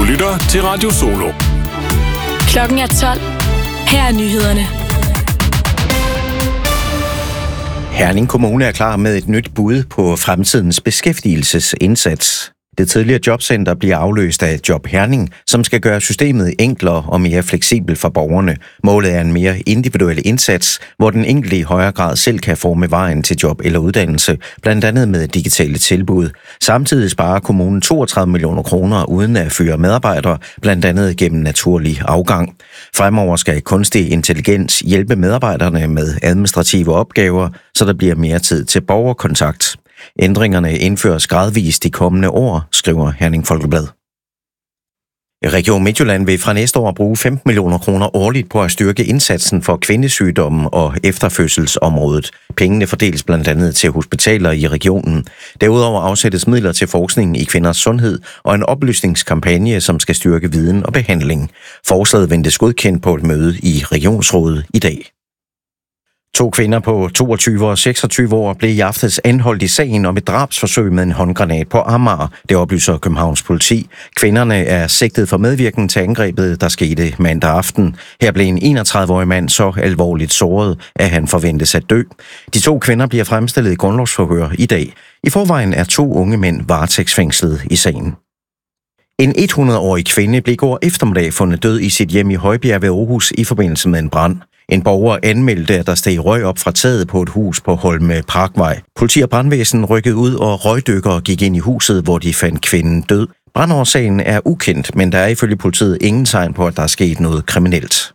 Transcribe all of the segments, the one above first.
lytter til Radio Solo. Klokken er 12. Her er nyhederne. Herning Kommune er klar med et nyt bud på fremtidens beskæftigelsesindsats. Det tidligere jobcenter bliver afløst af Job Herning, som skal gøre systemet enklere og mere fleksibelt for borgerne. Målet er en mere individuel indsats, hvor den enkelte i højere grad selv kan forme vejen til job eller uddannelse, blandt andet med digitale tilbud. Samtidig sparer kommunen 32 millioner kroner uden at fyre medarbejdere, blandt andet gennem naturlig afgang. Fremover skal kunstig intelligens hjælpe medarbejderne med administrative opgaver, så der bliver mere tid til borgerkontakt. Ændringerne indføres gradvist de kommende år, skriver Herning Folkeblad. Region Midtjylland vil fra næste år bruge 15 millioner kroner årligt på at styrke indsatsen for kvindesygdomme og efterfødselsområdet. Pengene fordeles blandt andet til hospitaler i regionen. Derudover afsættes midler til forskning i kvinders sundhed og en oplysningskampagne, som skal styrke viden og behandling. Forslaget ventes godkendt på et møde i regionsrådet i dag. 2 kvinder på 22 og 26 år blev i aftes anholdt i sagen om et drabsforsøg med en håndgranat på Amager. Det oplyser Københavns politi. Kvinderne er sigtet for medvirken til angrebet, der skete mandag aften. Her blev en 31-årig mand så alvorligt såret, at han forventes at dø. De 2 kvinder bliver fremstillet i grundlovsforhør i dag. I forvejen er 2 unge mænd varetægtsfængslet i sagen. En 100-årig kvinde blev i går eftermiddag fundet død i sit hjem i Højbjerg ved Aarhus i forbindelse med en brand. En borger anmeldte, at der steg røg op fra taget på et hus på Holme Parkvej. Politi og brandvæsen rykkede ud, og røgdykkere gik ind i huset, hvor de fandt kvinden død. Brandårsagen er ukendt, men der er ifølge politiet ingen tegn på, at der er sket noget kriminelt.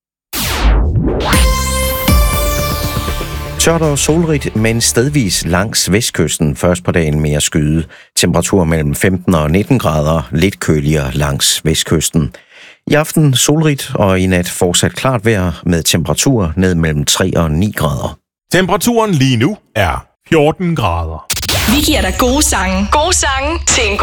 Tørt og solrigt, men stedvis langs vestkysten. Først på dagen mere skyde. Temperatur mellem 15 og 19 grader, lidt køligere langs vestkysten. I aften solrigt og i nat fortsat klart vejr med temperatur ned mellem 3 og 9 grader. Temperaturen lige nu er 14 grader. Vi giver dig gode sange. Gode sange til en